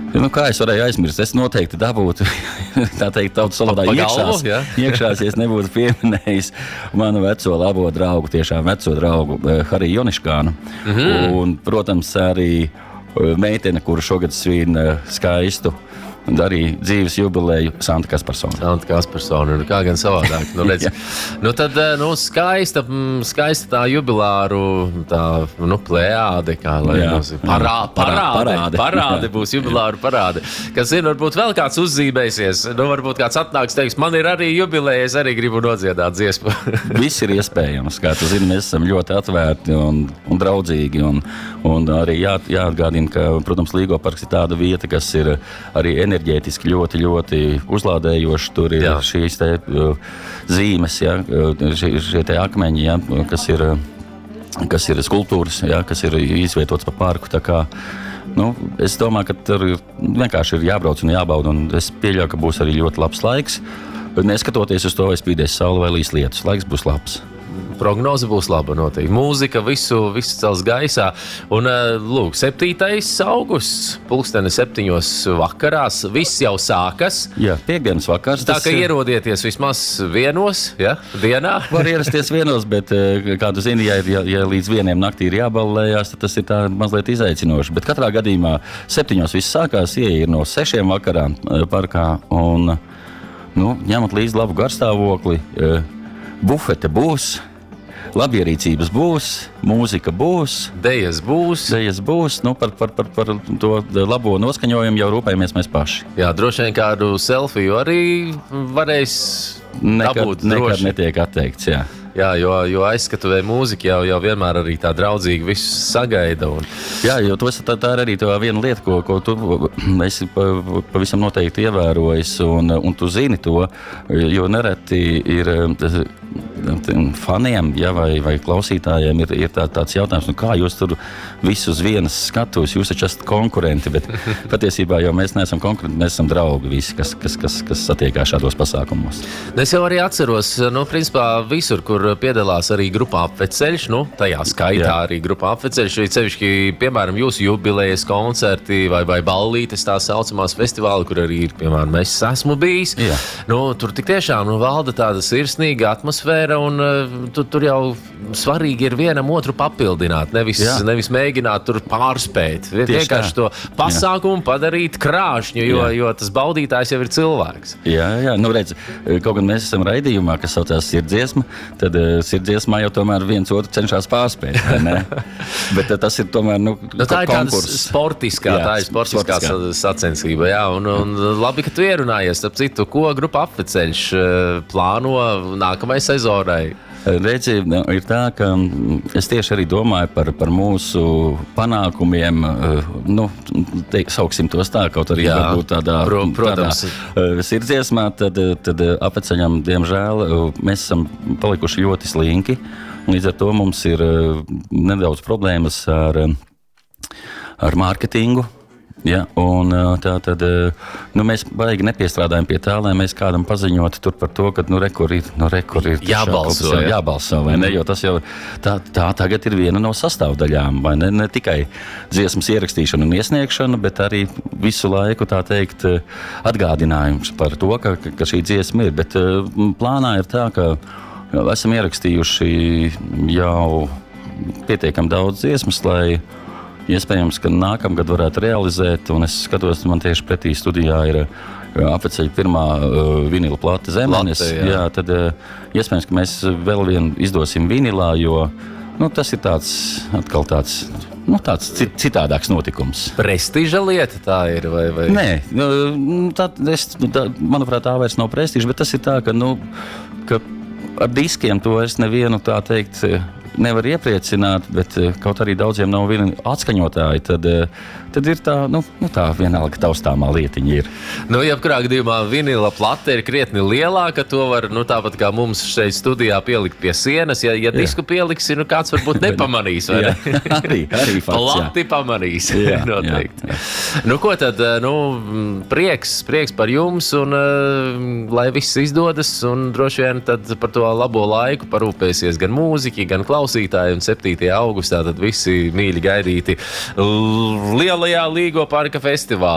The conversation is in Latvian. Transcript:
Nu, kā es varēju aizmirst? Es noteikti dabūtu, tā teikt, tautas valodā iekšā, ja es nebūtu pieminējis manu veco labo draugu, tiešām veco draugu, Hariju Joniškānu. Un, protams, arī meitene, kuru šogad svin skaistu, arī dzīves jubileju Santa Kaspersona. Santa Kaspersona, kā gan savādāk. Skaista tā jubilāru, tā, plējāde, kā lai parāde būs jubilāru parāde. Kas zina, varbūt vēl kāds uzzīmēsies, varbūt kāds atnāks, teiks, man ir arī jubileja, es arī gribu nodziedāt dziesmu. Viss ir iespējams, kā tu zini, mēs esam ļoti atvērti un draudzīgi, un arī jāatgādina, ka, protams, Līgo parks ir tāda vieta, kas ir arī enerģētiski ļoti, ļoti uzlādējoši. Tur ir šīs te zīmes, šie te akmeņi, kas ir skulptūras, kas ir izvietots pa parku. Tā kā, es domāju, ka tur vienkārši ir jābrauc un jābauda, un es pieļauju, ka būs arī ļoti labs laiks. Neskatoties uz to, vai spīdēs saule vai līs lietus, laiks būs labs. Prognoze būs laba noteikti. Mūzika visu cels gaisā. Un, 7. augusts, 7:00 vakarās, viss jau sākas. Jā, piekdienas vakars. Tā, ka ierodieties vismaz vienos, dienā. Var ierasties vienos, bet, kā tu zini, ja līdz 1 naktī ir jāballējās, tad tas ir tā mazliet izaicinoši. Bet katrā gadījumā 7:00 viss sākās, ieeja no 6 vakarā parkā un, ņemot līdzi labu garstāvokli, bufete būs, labierīcības būs, mūzika būs, dejas būs. Par to labo noskaņojumu jau rūpējamies mēs paši. Jā, droši vien kādu selfiju arī varēs dabūt. Nekad netiek atteikts, jā. Jā, jo aizskatuvē mūzika jau vienmēr arī tā draudzīgi visus sagaida. Jā, jo tā ir arī tā viena lieta, ko tu esi pavisam noteikti ievērojis, un tu zini to, jo nereti ir faniem, vai klausītājiem ir tāds jautājums, kā jūs tur visus vienas skatuves, jūs taču esat konkurenti, bet patiesībā jau mēs neesam konkurenti, mēs esam draugi visi, kas satiekās šādos pasākumos. Es jau arī atceros, principā visur, kur piedalās arī grupā Apveceļš, tajā skaitā arī grupā Apveceļš, sevišķi, piemēram, jūsu jubilejas koncerti vai ballītes, tā saucamās festivāli, kur arī ir, piemēram, es esmu bijis. Tur tik tiešām valda tāda sirsnīga atmosfēra, un tur jau svarīgi ir vienam otru papildināt, nevis mēģināt tur pārspēt. Vienkārši to pasākumu padarīt krāšņu, jo tas baudītājs jau ir cilvēks. Jā, redz, kaut gan mēs esam raidījumā, kas saucās Sirdsdziesma, tad Sirdsdziesmā jau tomēr viens otru cenšas pārspēt, ne? Bet tas ir tomēr, tā ir tāda sportiskā, sacensība, un labi, ka tu ierunājies, starp citu, ko grupa Apveceļš plāno nākamajai sezonai? Redzi, ir tā, ka es tieši arī domāju par mūsu panākumiem, sauksim tos tā, kaut arī varbūt tādā Sirdsdziesmā, tad Apveceļam, diemžēl, mēs esam palikuši ļoti slinki, līdz ar to mums ir nedaudz problēmas ar mārketingu. Ja, un tātad mēs baigi nepiestrādājam pie tā, lai mēs kādam paziņotu tur par to, ka rekur ir jābalso, vai ne? Jo tas jau tā tagad ir viena no sastāvdaļām, vai ne tikai dziesmas ierakstīšana un iesniegšana, bet arī visu laiku, tā teikt, atgādinājums par to, ka šī dziesma ir. Bet plānā ir tā, ka esam ierakstījuši jau pietiekam daudz dziesmas, lai iespējams, ka nākamgad varētu realizēt, un es skatos, man tieši pretī studijā ir Apveceļa pirmā vinila plate Zemenis. Jā, tad iespējams, ka mēs vēl vienu izdosim vinilā, jo tas ir atkal tāds citādāks notikums. Prestiža lieta tā ir, vai? Nē, manuprāt, tā vairs nav prestiža, bet tas ir tā, ka ar diskiem to es nevienu tā teikt nevar iepriecināt, bet kaut arī daudziem nav viena atskaņotāji, tad ir tā, tā vienalga taustāmā lietiņa ir. Jebkurā gadījumā vinila plate ir krietni lielāka, to var, tāpat kā mums šeit studijā pielikt pie sienas, ja disku pieliksi, kāds varbūt nepamanīs, vai ne? Arī fakts, plati pamanīs, noteikti. Ko tad, prieks par jums, un lai viss izdodas, un droši vien tad par to labo laiku parūpēsies gan mūziķi, gan klausītāji, un 7. augustā tad visi mīļi gaidīti lielajā Līgo parka festivālā.